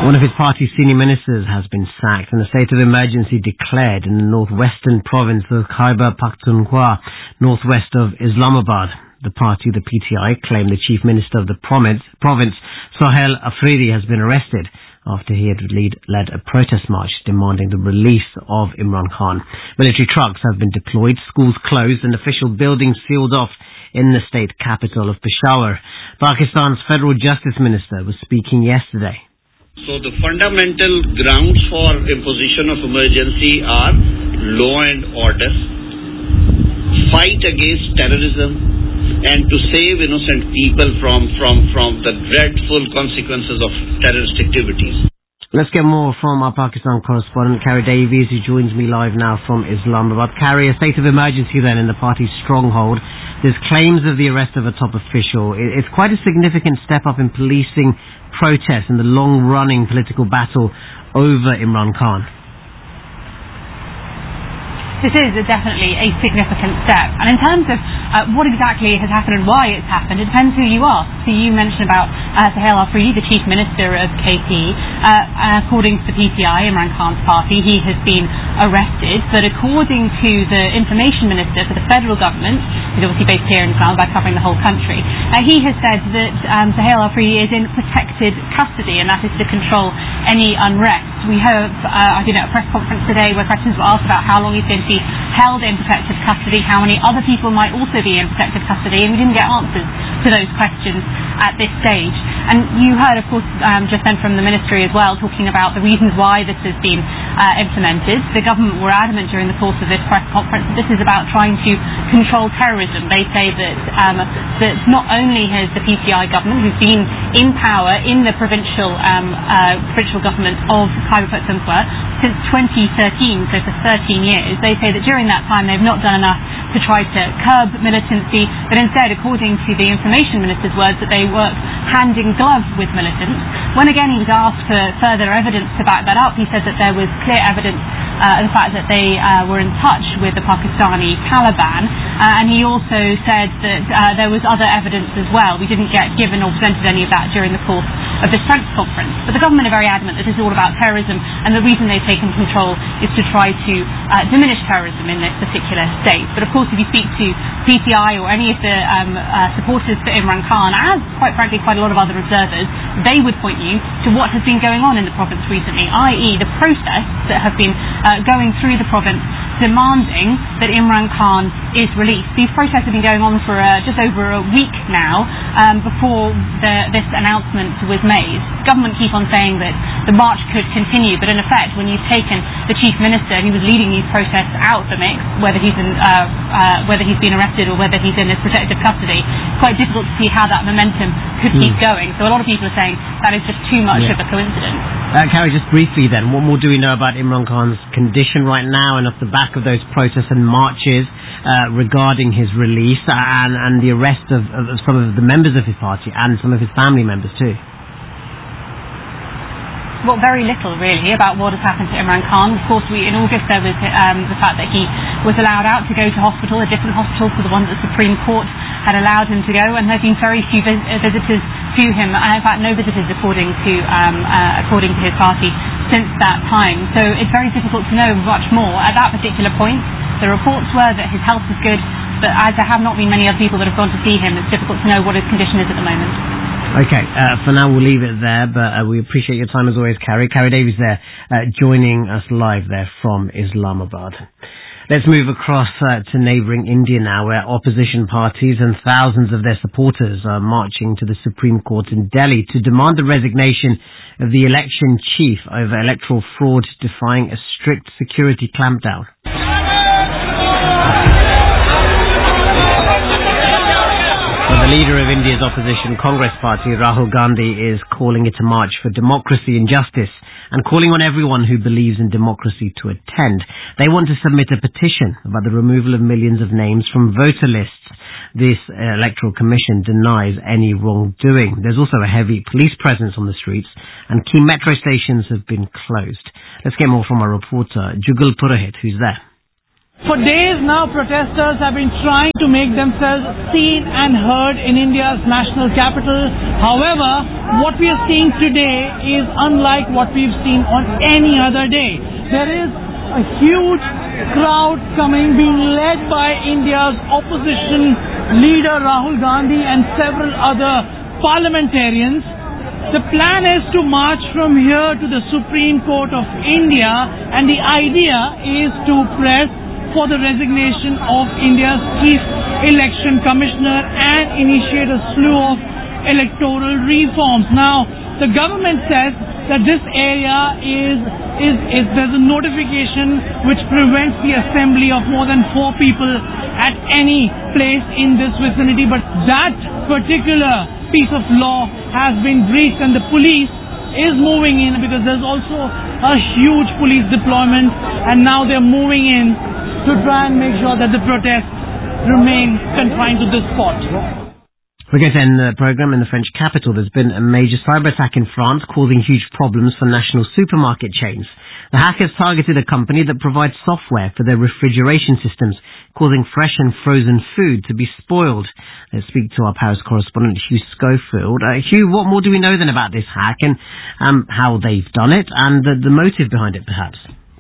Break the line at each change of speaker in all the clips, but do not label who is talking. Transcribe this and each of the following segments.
One of his party's senior ministers has been sacked and a state of emergency declared in the northwestern province of Khyber Pakhtunkhwa, northwest of Islamabad. The party, the PTI, claimed the chief minister of the province, Sohail Afridi, has been arrested after he had led a protest march demanding the release of Imran Khan. Military trucks have been deployed, schools closed and official buildings sealed off in the state capital of Peshawar. Pakistan's federal justice minister was speaking yesterday.
So the fundamental grounds for imposition of emergency are law and order, fight against terrorism, and to save innocent people from the dreadful consequences of terrorist activities.
Let's get more from our Pakistan correspondent, Carrie Davies, who joins me live now from Islamabad. Carrie, a state of emergency then in the party's stronghold. There's claims of the arrest of a top official. It's quite a significant step up in policing protests and the long-running political battle over Imran Khan.
This is definitely a significant step. And in terms of what exactly has happened and why it's happened, it depends who you ask. So you mentioned about Sohail Afridi, the chief minister of KP. According to the PTI, Imran Khan's party, he has been arrested. But according to the information minister for the federal government, who's obviously based here in Islamabad, covering the whole country, he has said that Sohail Afridi is in protected custody, and that is to control any unrest. We have been at a press conference today where questions were asked about how long he's going to be held in protective custody, how many other people might also be in protective custody, and we didn't get answers to those questions at this stage. And you heard, of course, just then from the ministry as well, talking about the reasons why this has been implemented. The government were adamant during the course of this press conference that this is about trying to control terrorism. They say that not only has the PTI government, who's been in power in the provincial government of Khyber Pakhtunkhwa since 2013, so for 13 years, they say that during that time they've not done enough to try to curb militancy, but instead, according to the information minister's words, that they work hand in glove with militants. When again he was asked for further evidence to back that up, he said that there was clear evidence of the fact that they were in touch with the Pakistani Taliban, and he also said that there was other evidence as well. We didn't get given or presented any of that during the course of this press conference. But the government are very adamant that this is all about terrorism, and the reason they've taken control is to try to diminish terrorism in this particular state. But of course, if you speak to PTI or any of the supporters for Imran Khan, as quite frankly quite a lot of other observers, they would point you to what has been going on in the province recently, i.e. the protests that have been going through the province demanding that Imran Khan is released. These protests have been going on for just over a week now before this announcement was made. The government keep on saying that the march could continue, but in effect, when you've taken the chief minister who was leading these protests out of the mix, whether he's been arrested or whether he's in his protective custody, it's quite difficult to see how that momentum could keep going. So a lot of people are saying that is just too much of a coincidence.
Carrie, just briefly then, what more do we know about Imran Khan's condition right now and off the back of those protests and marches regarding his release and the arrest of some of the members of his party and some of his family members too?
Well, very little really about what has happened to Imran Khan. Of course, in August there was the fact that he was allowed out to go to hospital, a different hospital to the one that the Supreme Court had allowed him to go, and there have been very few visitors to him. In fact, no visitors according to his party since that time. So it's very difficult to know much more at that particular point. The reports were that his health was good, but as there have not been many other people that have gone to see him, it's difficult to know what his condition is at the moment.
Okay, for now we'll leave it there, but we appreciate your time as always, Carrie. Carrie Davies there, joining us live there from Islamabad. Let's move across to neighbouring India now, where opposition parties and thousands of their supporters are marching to the Supreme Court in Delhi to demand the resignation of the election chief over electoral fraud, defying a strict security clampdown. The leader of India's opposition Congress party, Rahul Gandhi, is calling it a march for democracy and justice and calling on everyone who believes in democracy to attend. They want to submit a petition about the removal of millions of names from voter lists. This electoral commission denies any wrongdoing. There's also a heavy police presence on the streets and key metro stations have been closed. Let's get more from our reporter, Jugal Purohit, who's there.
For days now, protesters have been trying to make themselves seen and heard in India's national capital. However, what we are seeing today is unlike what we've seen on any other day. There is a huge crowd coming, being led by India's opposition leader Rahul Gandhi and several other parliamentarians. The plan is to march from here to the Supreme Court of India, and the idea is to press for the resignation of India's Chief Election Commissioner and initiate a slew of electoral reforms. Now, the government says that this area there's a notification which prevents the assembly of more than 4 people at any place in this vicinity, but that particular piece of law has been breached and the police is moving in, because there's also a huge police deployment, and now they're moving in to try and make sure that the protests remain confined to this spot.
We're going to end the programme in the French capital. There's been a major cyber attack in France causing huge problems for national supermarket chains. The hackers targeted a company that provides software for their refrigeration systems, causing fresh and frozen food to be spoiled. Let's speak to our Paris correspondent, Hugh Schofield. Hugh, what more do we know then about this hack and how they've done it and the motive behind it, perhaps?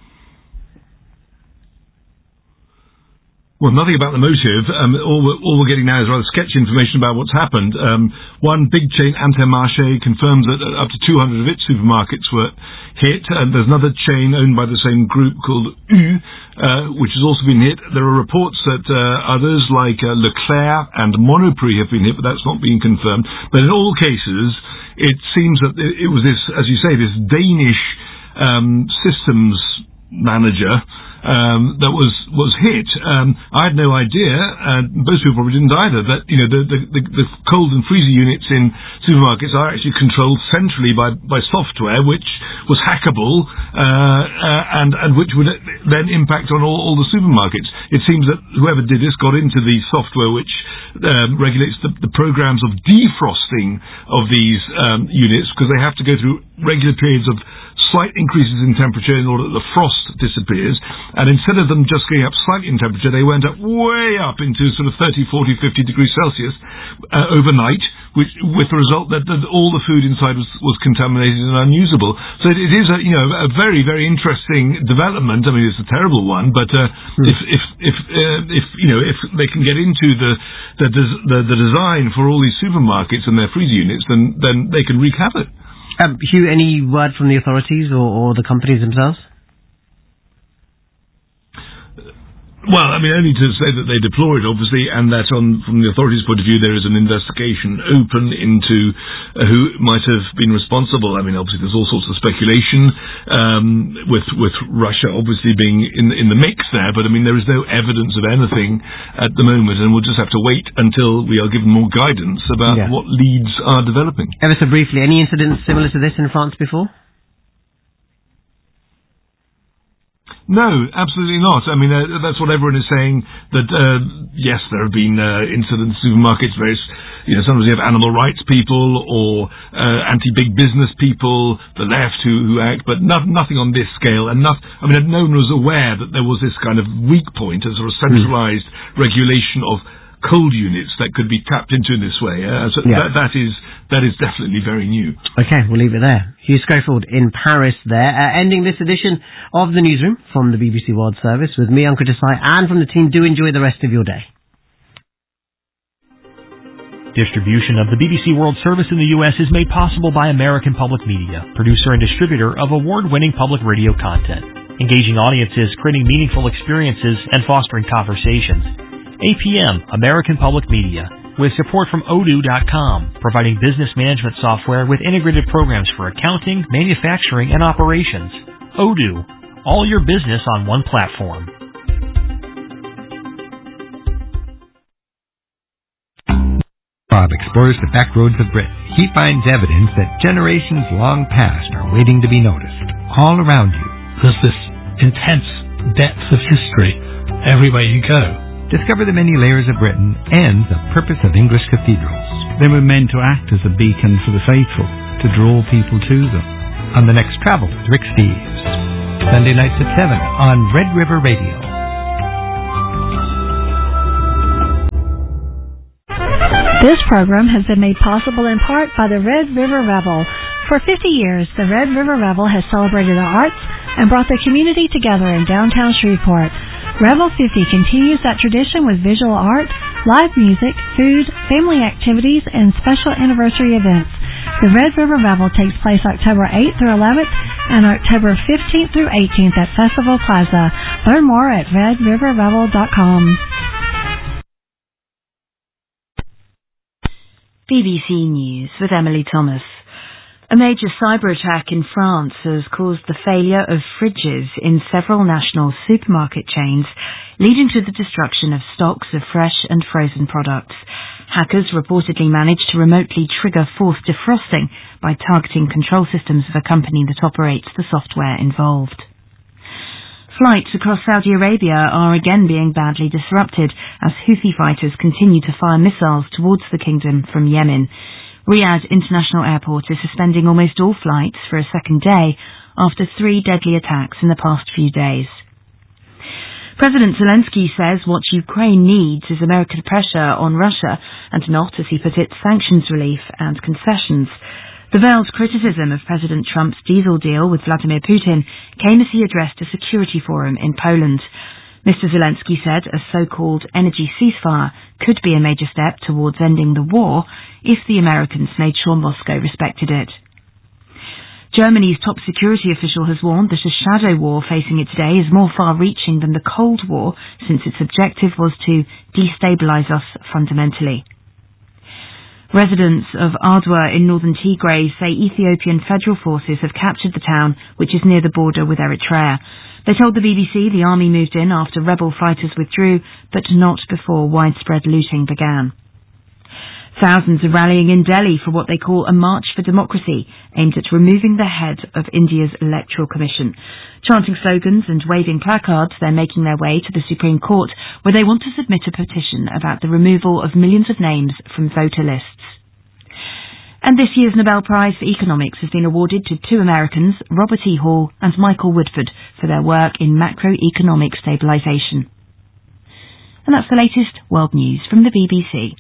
Well, nothing about the motive. All we're getting now is rather sketchy information about what's happened. One big chain, Intermarché, confirms that up to 200 of its supermarkets were hit. There's another chain owned by the same group called U, which has also been hit. There are reports that others like Leclerc and Monoprix have been hit, but that's not been confirmed. But in all cases, it seems that it was this, as you say, this Danish systems manager that was hit. I had no idea, and most people probably didn't either, that the cold and freezer units in supermarkets are actually controlled centrally by software, which was hackable and which would then impact on all the supermarkets. It seems that whoever did this got into the software which regulates the programs of defrosting of these units, because they have to go through regular periods of slight increases in temperature in order that the frost disappears, and instead of them just going up slightly in temperature, they went up way up into sort of 30, 40, 50 degrees Celsius overnight, with the result that all the food inside was contaminated and unusable. So it is a very, very interesting development. I mean, it's a terrible one, but if they can get into the design for all these supermarkets and their freezer units, then they can wreak havoc.
Hugh, any word from the authorities or the companies themselves?
Well, I mean, only to say that they deplore it, obviously, and that from the authorities' point of view, there is an investigation open into who might have been responsible. I mean, obviously, there's all sorts of speculation, with Russia obviously being in the mix there, but I mean, there is no evidence of anything at the moment, and we'll just have to wait until we are given more guidance about what leads are developing.
Ever so briefly, any incidents similar to this in France before?
No, absolutely not. I mean, that's what everyone is saying, that, yes, there have been incidents, supermarkets, various, sometimes you have animal rights people or anti-big business people, the left who act, but nothing on this scale. And no one was aware that there was this kind of weak point, a sort of centralized regulation of cold units that could be tapped into in this way. That is definitely very new.
Okay, we'll leave it there. Hugh Schofield in Paris there, ending this edition of The Newsroom from the BBC World Service with me, Ankur Desai, and from the team. Do enjoy the rest of your day.
Distribution of the BBC World Service in the U.S. is made possible by American Public Media, producer and distributor of award-winning public radio content, engaging audiences, creating meaningful experiences, and fostering conversations. APM, American Public Media, with support from Odoo.com, providing business management software with integrated programs for accounting, manufacturing, and operations. Odoo, all your business on one platform.
Bob explores the back roads of Britain. He finds evidence that generations long past are waiting to be noticed. All around you.
There's this intense depth of history everywhere you go.
Discover the many layers of Britain and the purpose of English cathedrals.
They were meant to act as a beacon for the faithful, to draw people to them.
On the next travel with Rick Steves. Sunday nights at 7 on Red River Radio.
This program has been made possible in part by the Red River Revel. For 50 years, the Red River Revel has celebrated the arts and brought the community together in downtown Shreveport. Revel 50 continues that tradition with visual art, live music, food, family activities, and special anniversary events. The Red River Revel takes place October 8th through 11th and October 15th through 18th at Festival Plaza. Learn more at redriverrevel.com.
BBC News with Emily Thomas. A major cyber attack in France has caused the failure of fridges in several national supermarket chains, leading to the destruction of stocks of fresh and frozen products. Hackers reportedly managed to remotely trigger forced defrosting by targeting control systems of a company that operates the software involved. Flights across Saudi Arabia are again being badly disrupted as Houthi fighters continue to fire missiles towards the kingdom from Yemen. Riyadh International Airport is suspending almost all flights for a second day after 3 deadly attacks in the past few days. President Zelensky says what Ukraine needs is American pressure on Russia and not, as he put it, sanctions relief and concessions. The veiled criticism of President Trump's diesel deal with Vladimir Putin came as he addressed a security forum in Poland. Mr. Zelensky said a so-called energy ceasefire could be a major step towards ending the war if the Americans made sure Moscow respected it. Germany's top security official has warned that a shadow war facing it today is more far-reaching than the Cold War, since its objective was to destabilize us fundamentally. Residents of Adwa in northern Tigray say Ethiopian federal forces have captured the town, which is near the border with Eritrea. They told the BBC the army moved in after rebel fighters withdrew, but not before widespread looting began. Thousands are rallying in Delhi for what they call a March for Democracy, aimed at removing the head of India's Electoral Commission. Chanting slogans and waving placards, they're making their way to the Supreme Court, where they want to submit a petition about the removal of millions of names from voter lists. And this year's Nobel Prize for Economics has been awarded to 2 Americans, Robert E. Hall and Michael Woodford, for their work in macroeconomic stabilisation. And that's the latest world news from the BBC.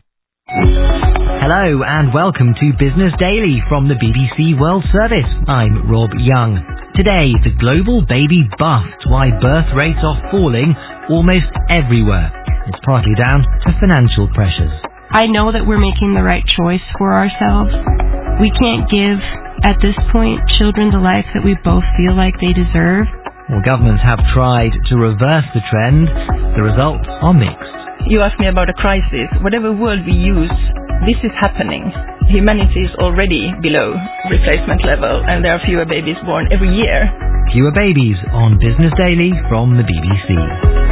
Hello and welcome to Business Daily from the BBC World Service. I'm Rob Young. Today, the global baby bust, why birth rates are falling almost everywhere. It's partly down to financial pressures.
I know that we're making the right choice for ourselves. We can't give, at this point, children the life that we both feel like they deserve.
Well, governments have tried to reverse the trend. The results are mixed.
You asked me about a crisis. Whatever word we use, this is happening. Humanity is already below replacement level, and there are fewer babies born every year.
Fewer babies on Business Daily from the BBC.